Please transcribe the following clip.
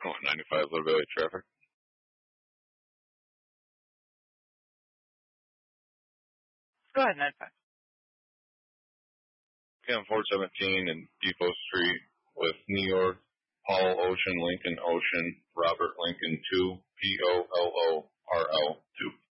Oh, 95 Little Valley traffic. Go ahead, 95. Okay, on 417 and Depot Street with New York, Paul Ocean, Lincoln Ocean, Robert Lincoln 2, POLORL 2.